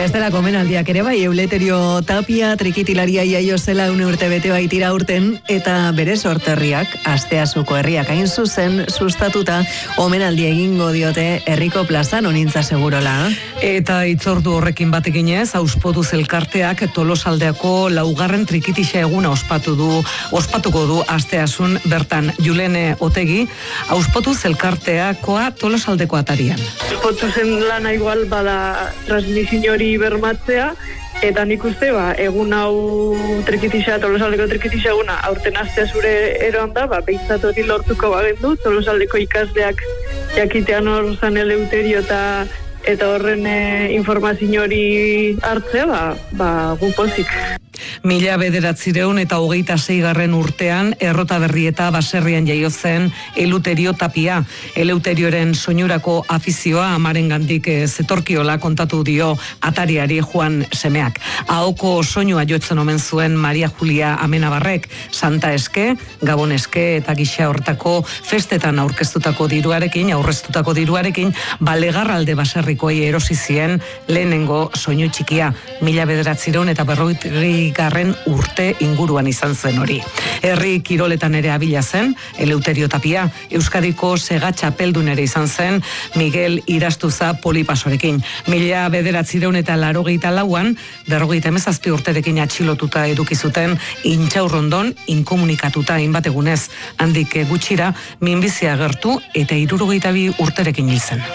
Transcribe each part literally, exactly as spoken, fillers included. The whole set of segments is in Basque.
Bestelako omenaldiak ere bai, Eleuterio Tapia trikitilaria iaio zela une urte bete baitira urten, eta bere sorterriak, Asteasuko herriak hain zuzen sustatuta omenaldi egingo diote herriko plazan, onintza segurola. Eta itzordu horrekin batekinez, Auspoduz elkarteak Tolosaldeako laugarren trikitixa eguna ospatu du, ospatuko du Asteasun bertan. Julene Otegi, Auspoduz elkarteakoa Tolosaldeko atarian. Auspoduzen lana igual bada transmisio hori bermatzea, eta nik uste, ba, egun hau trikitixa, Tolosaldeko trikitixa eguna, aurten astea zure eroan da, ba, behintzat hori lortuko bagendu, Tolosaldeko ikasleak jakitean hor zan Eleuterio eta eta horren e, informazio hori hartzea, ba, ba gupozik. Mila bederatzireun eta hogeita seigarren urtean errota berri eta baserrian jaio zen Eleuterio Tapia. Eleuterioren soinurako afizioa amaren gandik zetorkiola kontatu dio atariari Juan semeak. Ahoko soinua jotzen omen zuen Maria Julia Amenabarrek, Santa Eske, Gabon Eske eta gisa hortako festetan aurkeztutako diruarekin, aurreztutako diruarekin, balegarralde baserrikoei erosi zien lehenengo soinu txikia. Mila bederatzireun eta berrogeita garren urte inguruan izan zen hori. Herri kiroletan ere abila zen, Eleuterio Tapia, Euskadiko sega txapeldun ere izan zen, Miguel Irastuza Polipasorekin. Mila bederatzireun eta larogeita lauan, berrogeita hemezazpi urterekin atxilotuta eduki zuten, Intxaurrondon inkomunikatuta hainbat egunez. Handik gutxira, minbizia agertu eta hirurogeita bi urterekin hil zen.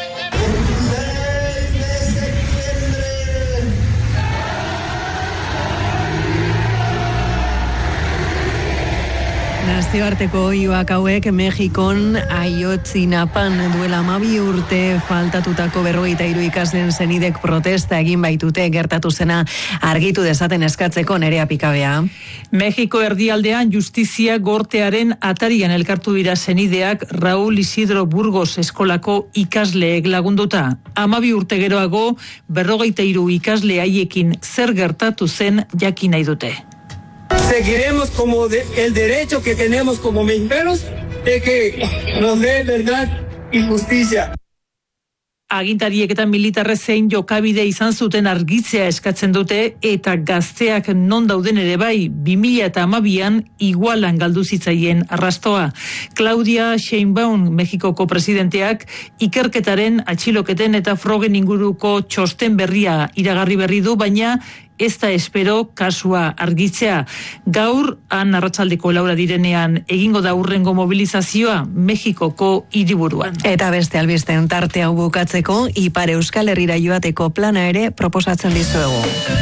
Nazioarteko oihuak hauek Mexikon Ayotzinapan duela hamabi urte faltatutako berrogeita hiru ikasleen senidek protesta egin baitute gertatu zena argitu dezaten eskatzeko. Nerea Pikabea. Mexiko erdialdean justizia gortearen atarian elkartu dira senideak Raúl Isidro Burgos eskolako ikasleek lagunduta. hamabi urte geroago berrogeita hiru ikasle haiekin zer gertatu zen jakin nahi dute. Seguiremos como de, el derecho que tenemos como mexicanos de que nos dé verdad y justicia. Agintariek eta militarre zein jokabide izan zuten argitzea eskatzen dute eta gazteak non dauden ere bai, bi mila hamabian igualan galdu zitzaien arrastoa. Claudia Sheinbaum, Mexikoko presidenteak, ikerketaren, atxiloketen eta frogen inguruko txosten berria iragarri berri du, baina ez da espero kasua argitzea. Gaur, han arratsaldeko laura direnean egingo da hurrengo mobilizazioa Mexikoko hiriburuan. Eta beste albisten tarte hau bukatzeko, Ipar Euskal Herrira joateko plana ere proposatzen dizuegu.